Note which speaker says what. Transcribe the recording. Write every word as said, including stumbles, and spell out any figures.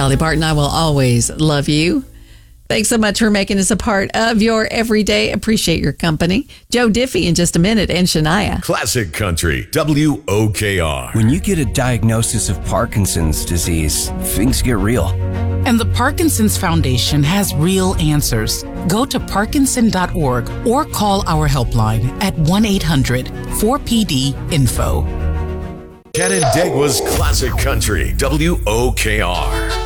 Speaker 1: Dolly Parton, I will always love you. Thanks so much for making us a part of your everyday. Appreciate your company. Joe Diffie in just a minute, and Shania.
Speaker 2: Classic Country, W O K R.
Speaker 3: When you get a diagnosis of Parkinson's disease, things get real.
Speaker 4: And the Parkinson's Foundation has real answers. Go to parkinson dot org or call our helpline at one eight hundred four P D info.
Speaker 2: Canandaigua's Classic Country, W O K R.